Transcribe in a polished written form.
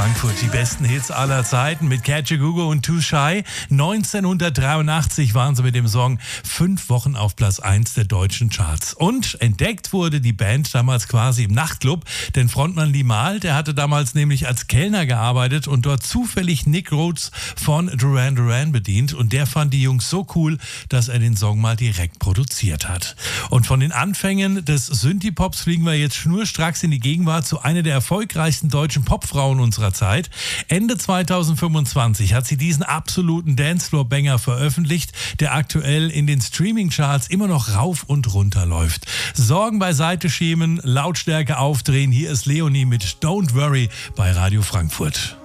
Frankfurt. Die besten Hits aller Zeiten mit Catch a Google und Too Shy. 1983 waren sie mit dem Song 5 Wochen auf Platz 1 der deutschen Charts. Und entdeckt wurde die Band damals quasi im Nachtclub, denn Frontmann Limahl, der hatte damals nämlich als Kellner gearbeitet und dort zufällig Nick Rhodes von Duran Duran bedient. Und der fand die Jungs so cool, dass er den Song mal direkt produziert hat. Und von den Anfängen des Synthie-Pops fliegen wir jetzt schnurstracks in die Gegenwart zu einer der erfolgreichsten deutschen Popfrauen unserer Zeit. Ende 2025 hat sie diesen absoluten Dancefloor-Banger veröffentlicht, der aktuell in den Streaming-Charts immer noch rauf und runter läuft. Sorgen beiseite schieben, Lautstärke aufdrehen. Hier ist Leonie mit Don't Worry bei Radio Frankfurt.